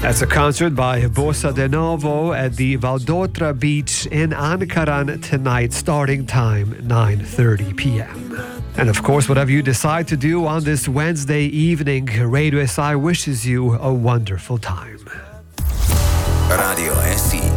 That's a concert by Bossa de Novo at the Valdôtre Beach in Ankaran tonight, starting time 9:30 p.m. And of course, whatever you decide to do on this Wednesday evening, Radio SI wishes you a wonderful time. Radio SI